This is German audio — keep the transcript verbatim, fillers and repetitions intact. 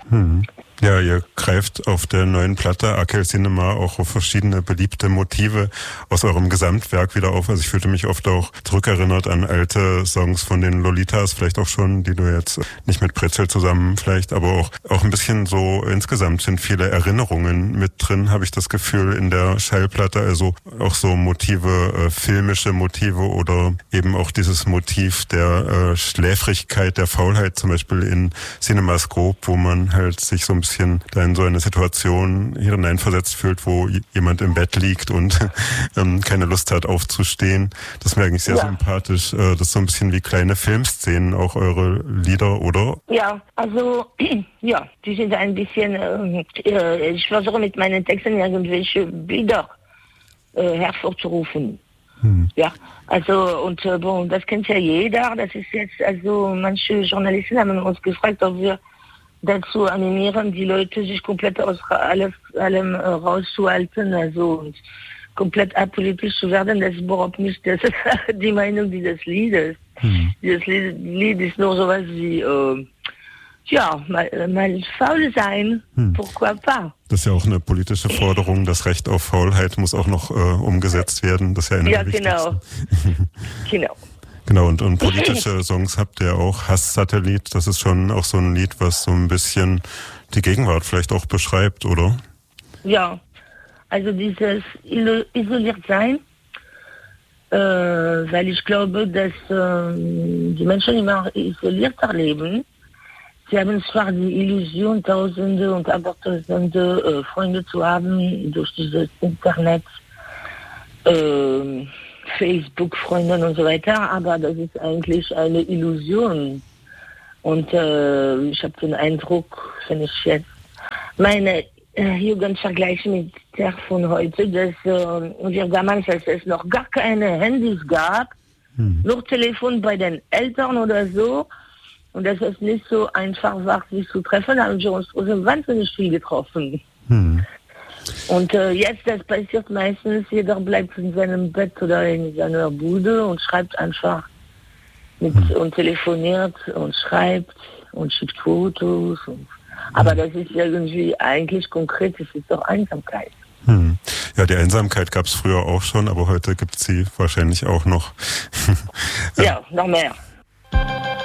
Hm. Ja, ihr greift auf der neuen Platte Akel Cinema auch auf verschiedene beliebte Motive aus eurem Gesamtwerk wieder auf. Also ich fühlte mich oft auch zurückerinnert an alte Songs von den Lolitas, vielleicht auch schon, die du jetzt nicht mit Pretzel zusammen vielleicht, aber auch, auch ein bisschen so insgesamt sind viele Erinnerungen mit drin, habe ich das Gefühl, in der Schallplatte. Also auch so Motive, äh, filmische Motive oder eben auch dieses Motiv der äh, Schläfrigkeit, der Faulheit zum Beispiel in Cinemascope, wo man halt sich so ein bisschen da in so eine Situation hineinversetzt fühlt, wo jemand im Bett liegt und ähm, keine Lust hat aufzustehen. Das ist mir eigentlich sehr ja. sympathisch. Äh, das ist so ein bisschen wie kleine Filmszenen, auch eure Lieder, oder? Ja, also ja, die sind ein bisschen, äh, ich versuche mit meinen Texten irgendwelche Bilder äh, hervorzurufen. Hm. Ja, also und äh, bon, das kennt ja jeder. Das ist jetzt, also manche Journalisten haben uns gefragt, ob wir dazu animieren, die Leute sich komplett aus alles, allem äh, rauszuhalten, also komplett apolitisch zu werden. Das ist überhaupt nicht das ist die Meinung dieses Liedes. Hm. Dieses Lied, Lied ist nur sowas wie, äh, ja, mal, mal faul sein, hm. pourquoi pas. Das ist ja auch eine politische Forderung, das Recht auf Faulheit muss auch noch äh, umgesetzt werden. Das ist ja eine ja, der genau. genau. Genau, und, und politische Songs habt ihr auch. Hasssatellit, das ist schon auch so ein Lied, was so ein bisschen die Gegenwart vielleicht auch beschreibt, oder? Ja, also dieses isoliert sein, äh, weil ich glaube, dass äh, die Menschen immer isolierter leben. Sie haben zwar die Illusion, Tausende und Abertausende äh, Freunde zu haben durch dieses Internet, äh, Facebook-Freunden und so weiter, aber das ist eigentlich eine Illusion. Und äh, ich habe den Eindruck, wenn ich jetzt meine äh, Jugend vergleiche mit der von heute, dass äh, wir damals, als es noch gar keine Handys gab, hm. nur Telefon bei den Eltern oder so, und dass es nicht so einfach war, sich zu treffen, haben wir uns wahnsinnig viel getroffen. Hm. Und äh, jetzt, das passiert meistens, jeder bleibt in seinem Bett oder in seiner Bude und schreibt einfach mit hm. und telefoniert und schreibt und schickt Fotos. Und, aber das ist irgendwie eigentlich konkret, das ist doch Einsamkeit. Hm. Ja, die Einsamkeit gab es früher auch schon, aber heute gibt es sie wahrscheinlich auch noch. ja, noch mehr.